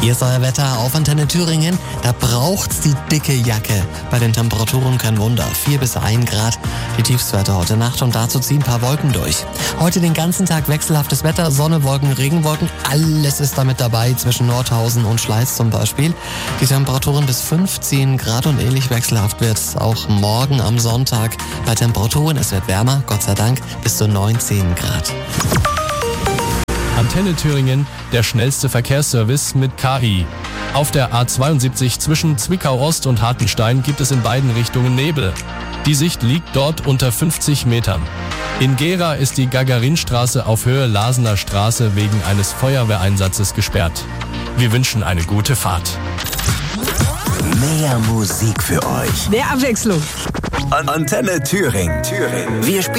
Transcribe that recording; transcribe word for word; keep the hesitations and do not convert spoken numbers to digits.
Hier ist euer Wetter auf Antenne Thüringen. Da braucht's die dicke Jacke. Bei den Temperaturen kein Wunder. vier bis ein Grad. Die Tiefstwerte heute Nacht und dazu ziehen ein paar Wolken durch. Heute den ganzen Tag wechselhaftes Wetter. Sonne, Wolken, Regenwolken. Alles ist damit dabei. Zwischen Nordhausen und Schleiz zum Beispiel. Die Temperaturen bis fünfzehn Grad und ähnlich wechselhaft wird's auch morgen am Sonntag. Bei Temperaturen, es wird wärmer, Gott sei Dank, bis zu neunzehn Grad. Antenne Thüringen, der schnellste Verkehrsservice mit K I. Auf der A zweiundsiebzig zwischen Zwickau Ost und Hartenstein gibt es in beiden Richtungen Nebel. Die Sicht liegt dort unter fünfzig Metern. In Gera ist die Gagarinstraße auf Höhe Lasener Straße wegen eines Feuerwehreinsatzes gesperrt. Wir wünschen eine gute Fahrt. Mehr Musik für euch. Mehr Abwechslung. Antenne Thüringen. Thüringen. Wir spielen